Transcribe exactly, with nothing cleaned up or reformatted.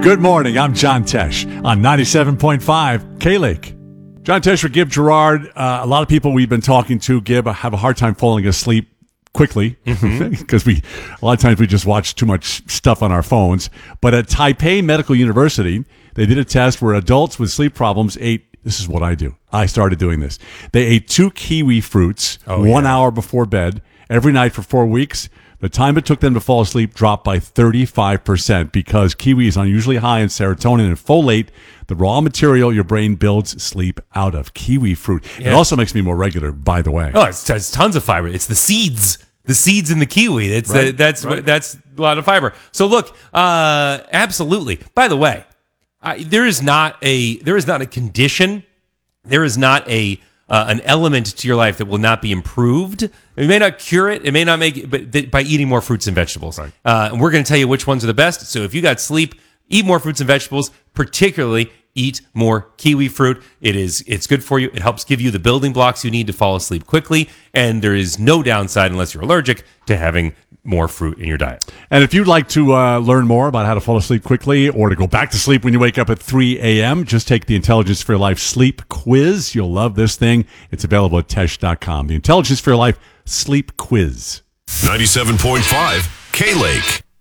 Good morning. I'm John Tesh on ninety-seven point five K-Lake. John Tesh for Gib Gerard. Uh, a lot of people we've been talking to, Gib, have a hard time falling asleep quickly because mm-hmm. we a lot of times we just watch too much stuff on our phones. But at Taipei Medical University, they did a test where adults with sleep problems ate. This is what I do. I started doing this. They ate two kiwi fruits oh, one yeah. hour before bed every night for four weeks. The time it took them to fall asleep dropped by thirty-five percent because kiwi is unusually high in serotonin and folate, the raw material your brain builds sleep out of. Kiwi fruit. Yeah. It also makes me more regular, by the way. Oh, it's, it's tons of fiber. It's the seeds. The seeds in the kiwi. It's right. the, that's right. that's a lot of fiber. So look, uh, absolutely. By the way, I, there is not a there is not a condition. There is not a uh, an element to your life that will not be improved. It may not cure it. It may not make it, but th- by eating more fruits and vegetables. Right. Uh, and we're going to tell you which ones are the best. So if you got sleep, eat more fruits and vegetables, particularly eat more kiwi fruit. It is, it's good for you. It helps give you the building blocks you need to fall asleep quickly. And there is no downside, unless you're allergic, to having more fruit in your diet. And if you'd like to uh, learn more about how to fall asleep quickly or to go back to sleep when you wake up at three a.m., just take the Intelligence for Your Life Sleep Quiz. You'll love this thing. It's available at tesh dot com. The Intelligence for Your Life Sleep Quiz. ninety-seven point five K-Lake.